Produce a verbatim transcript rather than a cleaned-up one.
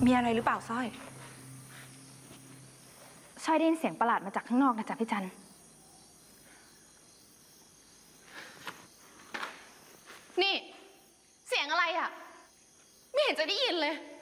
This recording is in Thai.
มีอะไรหรือเปล่าสร้อยสร้อยได้ยินเสียงประหลาดมาจากข้างนอกนะจ๊ะพี่จันนี่เสียงอะไรอ่ะไม่เห็นจะได้ยินเลย